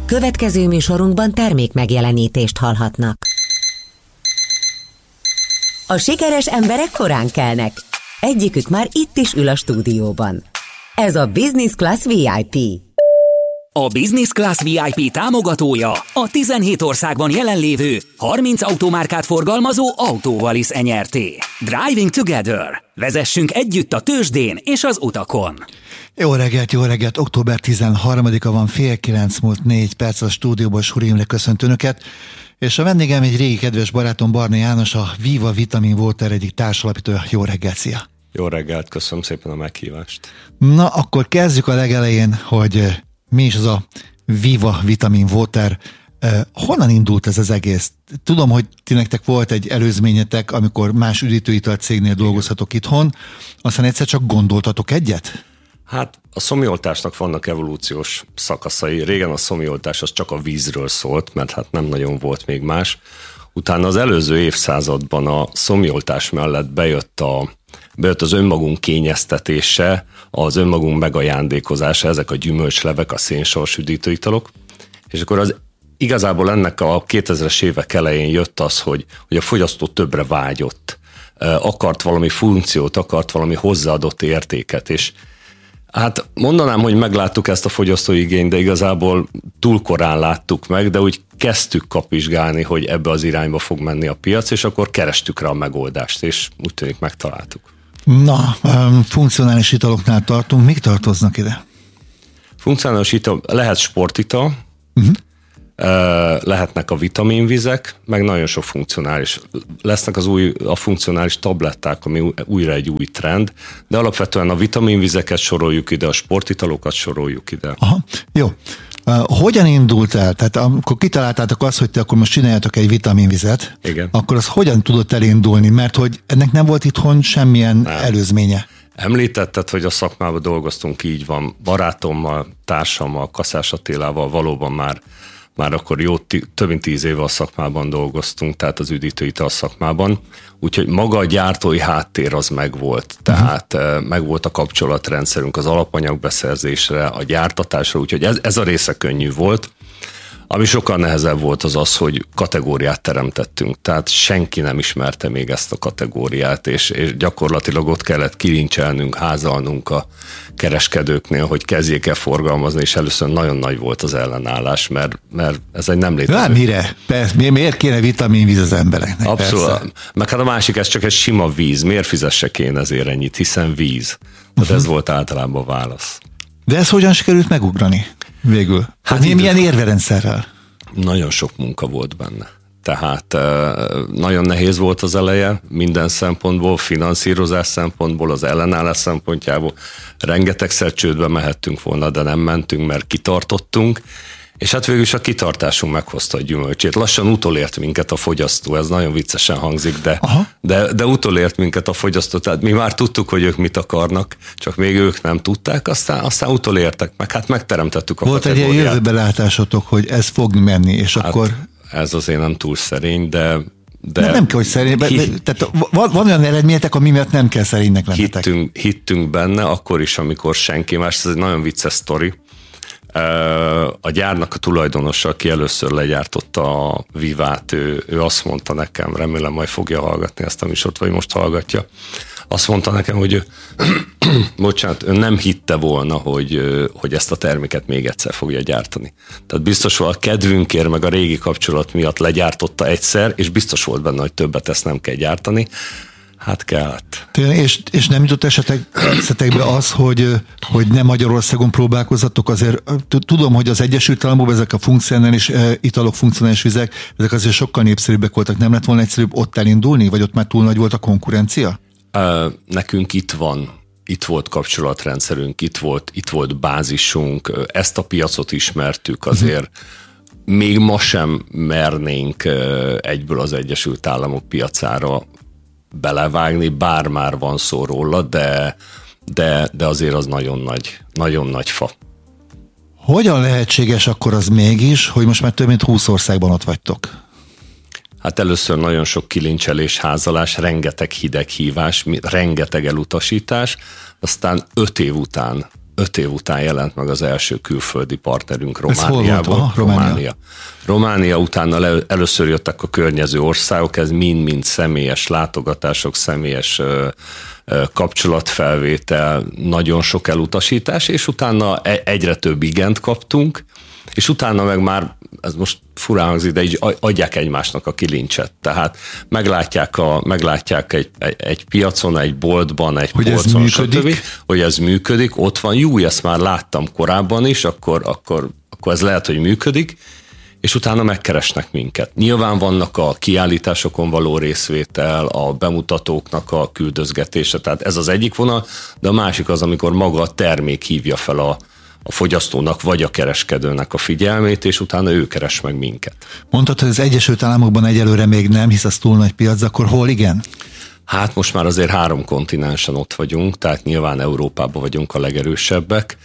Következő műsorunkban termék megjelenítést hallhatnak. A sikeres emberek korán kelnek. Egyikük már itt is ül a stúdióban. Ez a Business Class VIP. A Business Class VIP támogatója a 17 országban jelenlévő 30 automárkát forgalmazó Autovalis Nyrt. Driving Together. Vezessünk együtt a tőzsdén és az utakon. Jó reggelt! Október 13-a van, 8:09 a stúdióban, Suri Imre köszönt Önöket. És a vendégem egy régi kedves barátom, Barna János, a Viva Vitamin Water egyik társalapítója. Jó reggelt, szia! Jó reggelt, köszönöm szépen a meghívást. Na, akkor kezdjük a legelején, hogy mi is az a Viva Vitamin Water. Honnan indult ez az egész? Tudom, hogy ti nektek volt egy előzményetek, amikor más üdítőital cégnél dolgozhatok itthon, aztán egyszer csak gondoltatok egyet? Hát a szomjoltásnak vannak evolúciós szakaszai. Régen a szomjoltás az csak a vízről szólt, mert hát nem nagyon volt még más. Utána az előző évszázadban a szomjoltás mellett bejött az önmagunk kényeztetése, az önmagunk megajándékozása, ezek a gyümölcslevek, a szénsavas üdítőitalok. És akkor igazából ennek a 2000-es évek elején jött az, hogy a fogyasztó többre vágyott. Akart valami funkciót, akart valami hozzáadott értéket, és hát mondanám, hogy megláttuk ezt a fogyasztói igényt, de igazából túl korán láttuk meg, de úgy kezdtük kapizsgálni, hogy ebbe az irányba fog menni a piac, és akkor kerestük rá a megoldást, és úgy tűnik megtaláltuk. Na, funkcionális italoknál tartunk. Mik tartoznak ide? Funkcionális ital, lehet sportital, lehetnek a vitaminvizek, meg nagyon sok funkcionális. Lesznek a funkcionális tabletták, ami újra egy új trend, de alapvetően a vitaminvizeket soroljuk ide, a sportitalokat soroljuk ide. Aha, jó. Hogyan indult el? Tehát amikor kitaláltátok azt, hogy te akkor most csináljátok egy vitaminvizet, igen, akkor az hogyan tudott elindulni? Mert hogy ennek nem volt itthon semmilyen előzménye. Említetted, hogy a szakmában dolgoztunk, így van. Barátommal, társammal, Kaszás Attilával valóban már akkor több mint 10 éve a szakmában dolgoztunk, tehát az üdítőital szakmában. Úgyhogy maga a gyártói háttér az megvolt, tehát megvolt a kapcsolatrendszerünk az alapanyagbeszerzésre, a gyártatásra, úgyhogy ez a része könnyű volt. Ami sokkal nehezebb volt az, hogy kategóriát teremtettünk, tehát senki nem ismerte még ezt a kategóriát, és gyakorlatilag ott kellett kilincselnünk, házalnunk a kereskedőknél, hogy kezdjék el forgalmazni, és először nagyon nagy volt az ellenállás, mert ez egy nem létező. Mire? Persze, miért kéne vitaminvíz az embereknek? Abszolút. Persze. Meg hát a másik, ez csak egy sima víz. Miért fizessek én ezért ennyit? Hiszen víz. Tehát ez volt általában a válasz. De ez hogyan sikerült megugrani végül? Hát milyen érverendszerrel? Nagyon sok munka volt benne. Tehát nagyon nehéz volt az eleje, minden szempontból, finanszírozás szempontból, az ellenállás szempontjából. Rengetegszer csődbe mehettünk volna, de nem mentünk, mert kitartottunk, és hát végül is a kitartásunk meghozta a gyümölcsét. Lassan utolért minket a fogyasztó, ez nagyon viccesen hangzik, de utolért minket a fogyasztó. Tehát mi már tudtuk, hogy ők mit akarnak, csak még ők nem tudták, aztán utolértek meg. Hát megteremtettük a kategóriát. Volt egy ilyen jövőbelátásotok, hogy ez fog menni, és hát akkor... Ez azért nem túl szerény, de nem kell, hogy szerény, tehát van olyan eredményetek, ami miatt nem kell szerénynek lennetek. Hittünk benne, akkor is, amikor senki más, ez egy nagyon vicces sztori. A gyárnak a tulajdonosa, aki először legyártotta a Vivát, ő azt mondta nekem, remélem majd fogja hallgatni ezt a műsort, vagy most hallgatja, azt mondta nekem, hogy ő nem hitte volna, hogy ezt a terméket még egyszer fogja gyártani. Tehát biztos volt a kedvünkért, meg a régi kapcsolat miatt legyártotta egyszer, és biztos volt benne, hogy többet ezt nem kell gyártani. Hát kellett. És nem jutott esetekbe az, hogy nem Magyarországon próbálkozzatok? Azért tudom, hogy az Egyesült Államokban ezek a funkcionális italok, funkcionális vizek, ezek azért sokkal népszerűbbek voltak. Nem lett volna egyszerűbb ott elindulni, vagy ott már túl nagy volt a konkurencia? Nekünk itt volt kapcsolatrendszerünk, itt volt bázisunk, ezt a piacot ismertük azért. Még ma sem mernénk egyből az Egyesült Államok piacára belevágni, bár már van szó róla, de azért az nagyon nagy fa. Hogyan lehetséges akkor az mégis, hogy most már több mint 20 országban ott vagytok? Hát először nagyon sok kilincselés, házalás, rengeteg hideghívás, rengeteg elutasítás, aztán 5 év után 5 év után jelent meg az első külföldi partnerünk Romániából. Románia utána először jöttek a környező országok, ez mind-mind személyes látogatások, személyes kapcsolatfelvétel, nagyon sok elutasítás, és utána egyre több igent kaptunk, és utána meg már, ez most furán hangzik, de így adják egymásnak a kilincset. Tehát meglátják egy piacon, egy boltban, egy hogy polcon, stb., hogy ez működik, ott van, ezt már láttam korábban is, akkor ez lehet, hogy működik, és utána megkeresnek minket. Nyilván vannak a kiállításokon való részvétel, a bemutatóknak a küldözgetése, tehát ez az egyik vonal, de a másik az, amikor maga a termék hívja fel a fogyasztónak vagy a kereskedőnek a figyelmét, és utána ő keres meg minket. Mondtad, hogy az Egyesült Államokban egyelőre még nem, hisz az túl nagy piac, akkor hol igen? Hát most már azért 3 kontinensen ott vagyunk, tehát nyilván Európában vagyunk a legerősebbek.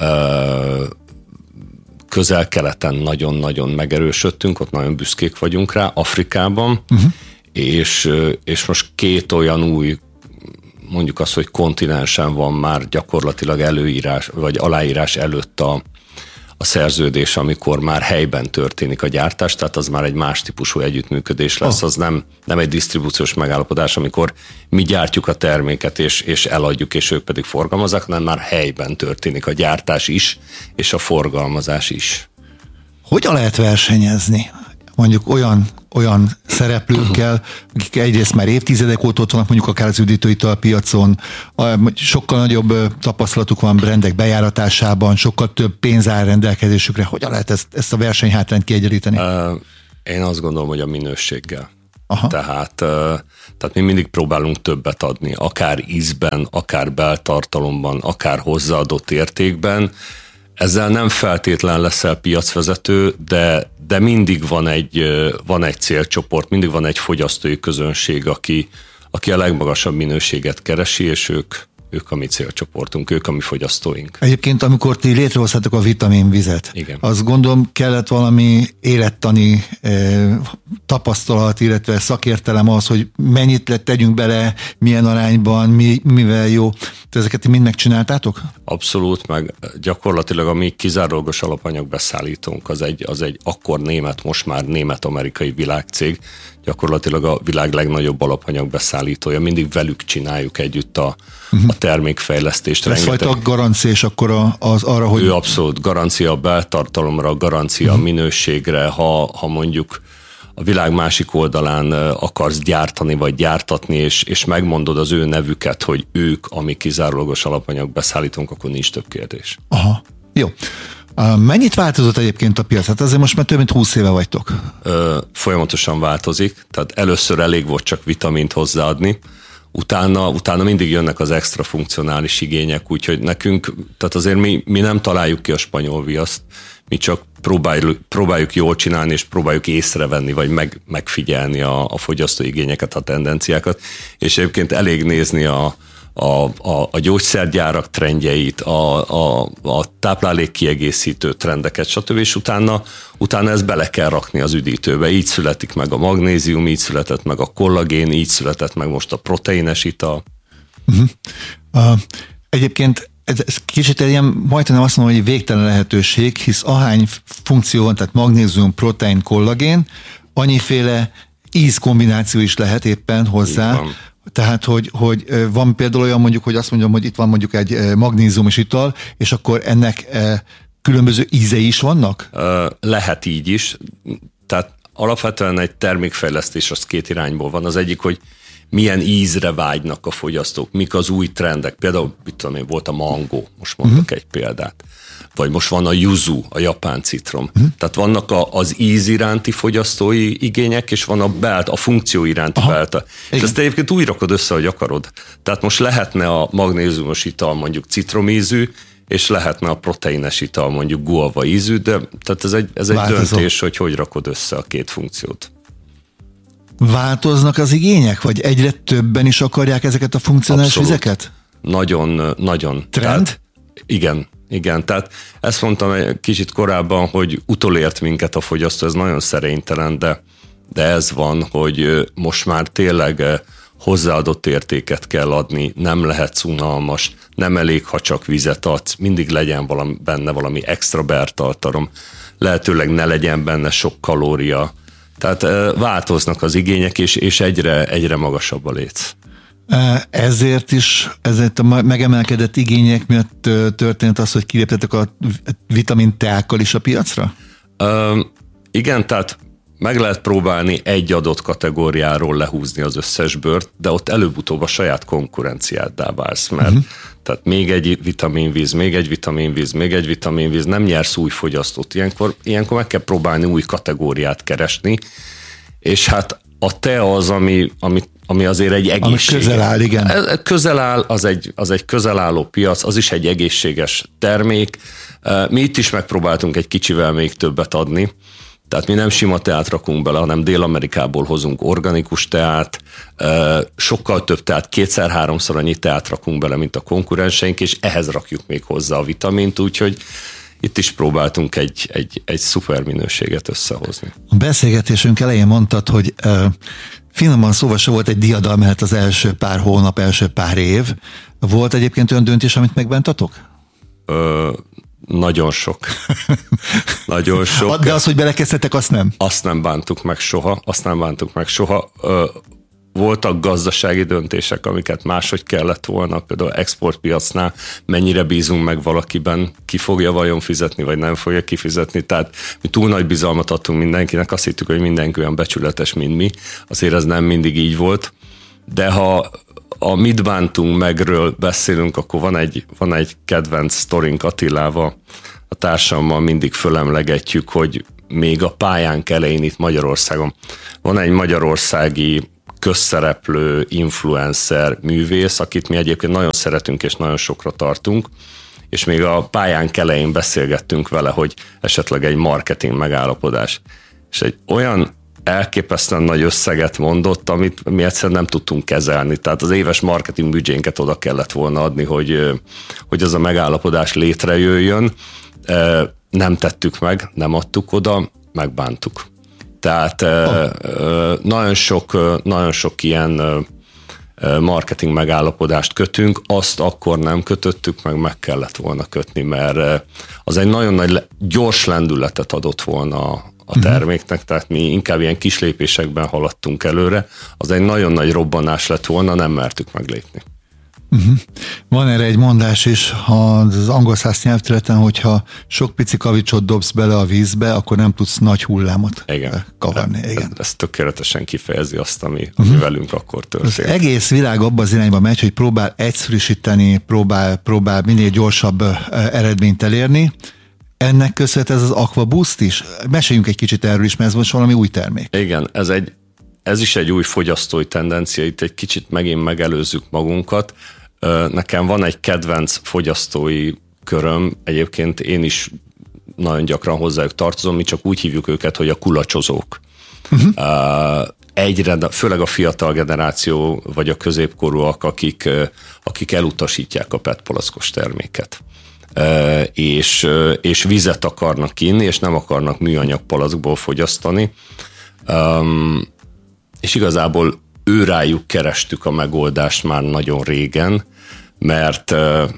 Közel-keleten nagyon-nagyon megerősödtünk, ott nagyon büszkék vagyunk rá, Afrikában, és most 2 olyan új, mondjuk azt, hogy kontinensen van már gyakorlatilag előírás, vagy aláírás előtt a szerződés, amikor már helyben történik a gyártás, tehát az már egy más típusú együttműködés lesz, az nem egy disztribúciós megállapodás, amikor mi gyártjuk a terméket, és eladjuk, és ők pedig forgalmazzák, hanem már helyben történik a gyártás is, és a forgalmazás is. Hogyan lehet versenyezni? Mondjuk olyan szereplőkkel, akik egyrészt már évtizedek óta ott vannak, mondjuk akár az üdítőitalpiacon, sokkal nagyobb tapasztalatuk van brendek bejáratásában, sokkal több pénz áll rendelkezésükre. Hogyan lehet ezt a versenyhátrányt kiegyenlíteni? Én azt gondolom, hogy a minőséggel. Tehát mi mindig próbálunk többet adni, akár ízben, akár beltartalomban, akár hozzáadott értékben. Ezzel nem feltétlen leszel piacvezető, de mindig van egy célcsoport, mindig van egy fogyasztói közönség, aki a legmagasabb minőséget keresi, és ők a mi célcsoportunk, ők a mi fogyasztóink. Egyébként, amikor ti létrehoztátok a vitaminvizet, igen, azt gondolom kellett valami élettani tapasztalat, illetve szakértelem az, hogy mennyit tegyünk bele, milyen arányban, mivel jó. Te ezeket mind megcsináltátok? Abszolút, meg gyakorlatilag a mi kizárólagos alapanyagbeszállítónk az egy akkor német, most már német-amerikai világcég, gyakorlatilag a világ legnagyobb alapanyagbeszállítója. Mindig velük csináljuk együtt a termékfejlesztést. Ez fajta garancia, és akkor az arra, hogy... Ő abszolút garancia a beltartalomra, garancia a minőségre, ha mondjuk a világ másik oldalán akarsz gyártani vagy gyártatni, és megmondod az ő nevüket, hogy ők a mi kizárólagos alapanyagbeszállítónk, akkor nincs több kérdés. Aha, jó. Mennyit változott egyébként a piac? Hát azért most már több mint 20 éve vagytok. Folyamatosan változik, tehát először elég volt csak vitamint hozzáadni, utána mindig jönnek az extra funkcionális igények, úgyhogy nekünk, tehát azért mi nem találjuk ki a spanyol viaszt, mi csak próbáljuk jól csinálni, és próbáljuk észrevenni, vagy megfigyelni a fogyasztói igényeket, a tendenciákat, és egyébként elég nézni a gyógyszergyárak trendjeit, a táplálékkiegészítő trendeket, stb. És utána ezt bele kell rakni az üdítőbe. Így születik meg a magnézium, így született meg a kollagén, így született meg most a proteínes ital. Egyébként ez kicsit ilyen, majdnem azt mondom, hogy végtelen lehetőség, hisz ahány funkció van, tehát magnézium, protein, kollagén, annyiféle ízkombináció is lehet éppen hozzá. Tehát, hogy van például olyan mondjuk, hogy azt mondjam, hogy itt van mondjuk egy magnéziumos ital, és akkor ennek különböző ízei is vannak? Lehet így is. Tehát alapvetően egy termékfejlesztés az 2 irányból van. Az egyik, hogy milyen ízre vágynak a fogyasztók, mik az új trendek. Például, volt a mangó, most mondok egy példát. Vagy most van a yuzu, a japán citrom. Tehát vannak az íz iránti fogyasztói igények, és van a funkció iránti belt. És ezt egyébként úgy rakod össze, hogy akarod. Tehát most lehetne a magnéziumos ital mondjuk citromízű, és lehetne a proteines ital mondjuk guava ízű, de tehát ez egy döntés, hogy rakod össze a 2 funkciót. Változnak az igények? Vagy egyre többen is akarják ezeket a funkcionális vizeket? Nagyon. Trend? Tehát, igen. Tehát ezt mondtam egy kicsit korábban, hogy utolért minket a fogyasztó, ez nagyon szerénytelen, de ez van, hogy most már tényleg hozzáadott értéket kell adni, nem lehetsz unalmas, nem elég, ha csak vizet adsz, mindig legyen benne valami extra bertartalom, lehetőleg ne legyen benne sok kalória. Tehát változnak az igények, és egyre magasabb a léc. Ezért a megemelkedett igények miatt történt az, hogy kiléptetek a vitamin teákkal is a piacra? Igen, tehát meg lehet próbálni egy adott kategóriáról lehúzni az összes bőrt, de ott előbb-utóbb a saját konkurenciáddá válsz, mert tehát még egy vitaminvíz, még egy vitaminvíz, még egy vitaminvíz, nem nyersz új fogyasztót. Ilyenkor meg kell próbálni új kategóriát keresni, és hát a tea az, ami azért egy egészséges. Ami közel áll, igen. Közel áll, az egy közel álló piac, az is egy egészséges termék. Mi itt is megpróbáltunk egy kicsivel még többet adni, tehát mi nem sima teát rakunk bele, hanem Dél-Amerikából hozunk organikus teát, sokkal több teát, 2-3-szor annyi teát rakunk bele, mint a konkurenseink, és ehhez rakjuk még hozzá a vitamint, úgyhogy itt is próbáltunk egy szuper minőséget összehozni. A beszélgetésünk elején mondtad, hogy finoman szóval se volt egy diadalmenet az első pár hónap, első pár év. Volt egyébként olyan döntés, amit megbántatok? Nagyon sok. Nagyon sok. De az, hogy belekezdtetek, azt nem? Azt nem bántuk meg soha. Voltak gazdasági döntések, amiket máshogy kellett volna, például exportpiacnál mennyire bízunk meg valakiben, ki fogja vajon fizetni, vagy nem fogja kifizetni. Tehát mi túl nagy bizalmat adtunk mindenkinek, azt hittük, hogy mindenki olyan becsületes, mint mi. Azért ez nem mindig így volt. De ha a mit bántunk megről beszélünk, akkor van egy kedvenc sztorink Attilával, a társammal mindig fölemlegetjük, hogy még a pályánk elején itt Magyarországon van egy magyarországi közszereplő, influencer, művész, akit mi egyébként nagyon szeretünk és nagyon sokra tartunk, és még a pályánk elején beszélgettünk vele, hogy esetleg egy marketing megállapodás. És egy olyan elképesztően nagy összeget mondott, amit mi egyszerűen nem tudtunk kezelni. Tehát az éves marketing büdzsénket oda kellett volna adni, hogy az a megállapodás létrejöjjön. Nem tettük meg, nem adtuk oda, megbántuk. Tehát nagyon sok ilyen marketing megállapodást kötünk, azt akkor nem kötöttük, meg kellett volna kötni, mert az egy nagyon nagy, gyors lendületet adott volna a terméknek, tehát mi inkább ilyen kis lépésekben haladtunk előre, az egy nagyon nagy robbanás lett volna, nem mertük meglépni. Van erre egy mondás is az angol száz nyelvterületen, hogyha sok pici kavicsot dobsz bele a vízbe, akkor nem tudsz nagy hullámot kavarni. Igen. Ez tökéletesen kifejezi azt, ami velünk akkor történt. Az egész világ abban az irányba megy, hogy próbál egyszerűsíteni, próbál minél gyorsabb eredményt elérni. Ennek köszönhet ez az AquaBoost is? Meséljünk egy kicsit erről is, mert ez most valami új termék. Igen, ez is egy új fogyasztói tendencia, itt egy kicsit megint megelőzzük magunkat. Nekem van egy kedvenc fogyasztói köröm, egyébként én is nagyon gyakran hozzájuk tartozom, mi csak úgy hívjuk őket, hogy a kulacsozók. Főleg a fiatal generáció, vagy a középkorúak, akik elutasítják a PET palackos terméket. És vizet akarnak inni, és nem akarnak műanyag palackból fogyasztani. És igazából őrájuk kerestük a megoldást már nagyon régen, mert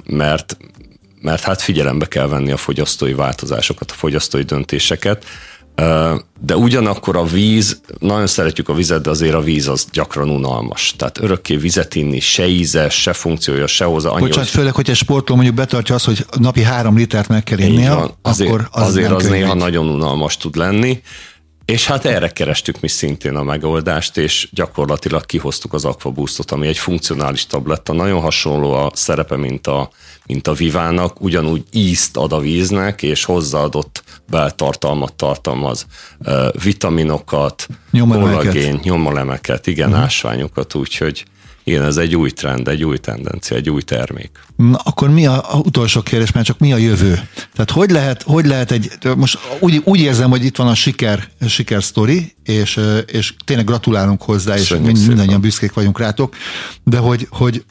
hát figyelembe kell venni a fogyasztói változásokat, a fogyasztói döntéseket, de ugyanakkor a víz, nagyon szeretjük a vizet, de azért a víz az gyakran unalmas. Tehát örökké vizet inni, se íze, se funkciója, se hozzá. Bocsánat, főleg, hogy egy sportoló mondjuk betartja azt, hogy napi 3 litert meg kell innia, akkor az néha nagyon unalmas tud lenni. És hát erre kerestük mi szintén a megoldást, és gyakorlatilag kihoztuk az AquaBoostot, ami egy funkcionális tabletta. Nagyon hasonló a szerepe, mint a Vivának, ugyanúgy ízt ad a víznek, és hozzáadott beltartalmat tartalmaz, vitaminokat, kollagén, nyomolemeket, igen, ásványokat, úgyhogy igen, ez egy új trend, egy új tendencia, egy új termék. Na, akkor mi a utolsó kérdés, mert csak mi a jövő? Tehát hogy lehet most úgy érzem, hogy itt van a siker sztori, és tényleg gratulálunk hozzá, és mindannyian büszkék vagyunk rátok, de hogy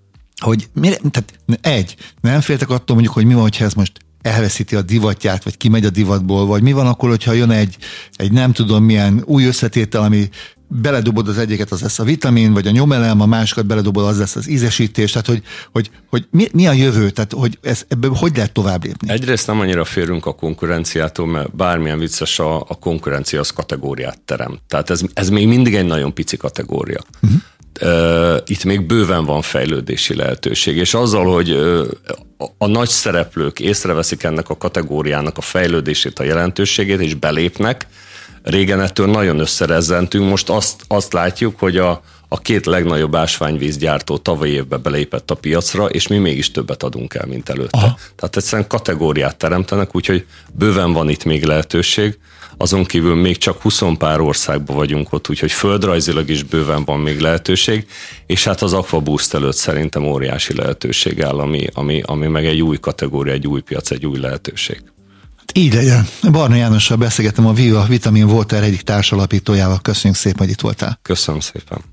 tehát nem féltek attól mondjuk, hogy mi van, hogyha ez most elveszíti a divatját, vagy kimegy a divatból, vagy mi van akkor, hogyha jön egy nem tudom milyen új összetétel, ami beledobod az egyiket, az lesz a vitamin, vagy a nyomelem, a másikat beledobod, az lesz az ízesítés, tehát hogy mi a jövő, tehát hogy ebből hogy lehet tovább lépni? Egyrészt nem annyira félünk a konkurenciától, mert bármilyen vicces, a konkurencia az kategóriát terem. Tehát ez még mindig egy nagyon pici kategória. Itt még bőven van fejlődési lehetőség, és azzal, hogy a nagy szereplők észreveszik ennek a kategóriának a fejlődését, a jelentőségét, és belépnek, régen ettől nagyon összerezzentünk, most azt látjuk, hogy a két legnagyobb ásványvízgyártó tavaly évben belépett a piacra, és mi mégis többet adunk el, mint előtte. Aha. Tehát egyszerűen kategóriát teremtenek, úgyhogy bőven van itt még lehetőség. Azon kívül még csak 20 pár országban vagyunk ott, úgyhogy földrajzilag is bőven van még lehetőség, és hát az AquaBoost előtt szerintem óriási lehetőség áll, ami meg egy új kategória, egy új piac, egy új lehetőség. Így legyen. Barna Jánossal beszélgettem, a Viva Vitamin Water egyik társalapítójával. Köszönjük szépen, hogy itt voltál. Köszönöm szépen.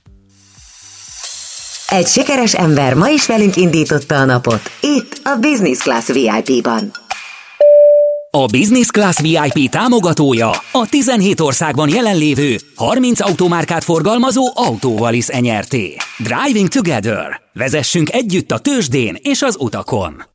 Egy sikeres ember ma is velünk indította a napot. Itt a Business Class VIP-ban. A Business Class VIP támogatója a 17 országban jelenlévő 30 automárkát forgalmazó Autovalis Nyrt. Driving Together. Vezessünk együtt a tőzsdén és az utakon.